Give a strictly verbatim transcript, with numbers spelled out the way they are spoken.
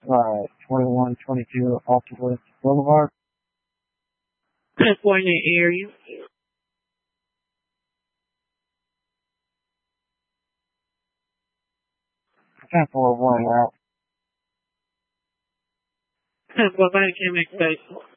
Right, twenty-one twenty-two Alta Boulevard. California area. ten four one route. What about can make space?